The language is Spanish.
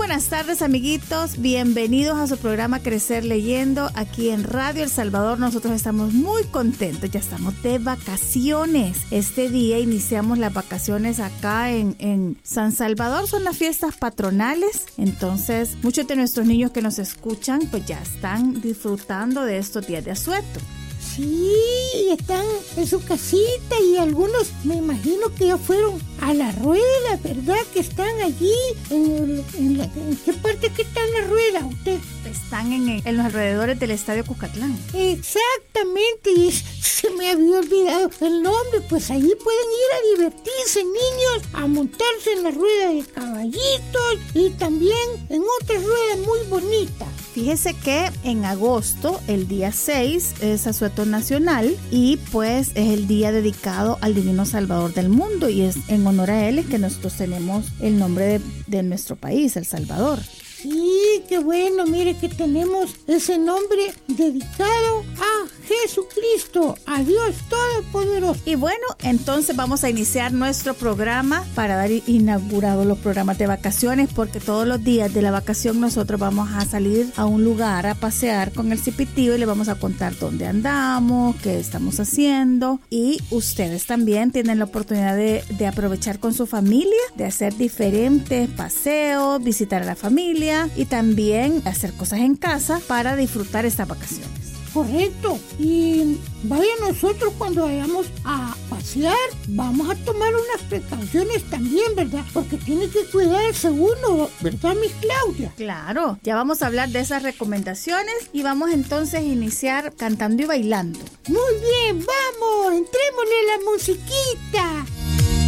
buenas tardes, amiguitos. Bienvenidos a su programa Crecer Leyendo aquí en Radio El Salvador. Nosotros estamos muy contentos, ya estamos de vacaciones. Este día iniciamos las vacaciones acá en San Salvador. Son las fiestas patronales. Entonces, muchos de nuestros niños que nos escuchan pues ya están disfrutando de estos días de asueto. Sí, están en su casita y algunos me imagino que ya fueron a la rueda, ¿verdad? Que están allí, ¿en qué parte que está la rueda usted? Están en los alrededores del Estadio Cuscatlán. Exactamente, y se me había olvidado el nombre, pues allí pueden ir a divertirse niños, a montarse en la rueda de caballitos y también en otras ruedas muy bonitas. Fíjese que en agosto, el día 6, es asueto nacional y pues es el día dedicado al Divino Salvador del mundo y es en honor a él es que nosotros tenemos el nombre de nuestro país, El Salvador. Sí, qué bueno, mire que tenemos ese nombre dedicado a Jesucristo, a Dios Todopoderoso. Y bueno, entonces vamos a iniciar nuestro programa para dar inaugurado los programas de vacaciones, porque todos los días de la vacación nosotros vamos a salir a un lugar a pasear con el cipitío y le vamos a contar dónde andamos, qué estamos haciendo, y ustedes también tienen la oportunidad de aprovechar con su familia, de hacer diferentes paseos, visitar a la familia y también hacer cosas en casa para disfrutar estas vacaciones. Correcto, y vaya, nosotros cuando vayamos a pasear vamos a tomar unas precauciones también, ¿verdad? Porque tiene que cuidarse uno, ¿verdad, Miss Claudia? Claro, ya vamos a hablar de esas recomendaciones y vamos entonces a iniciar cantando y bailando. Muy bien, vamos, entrémosle la musiquita.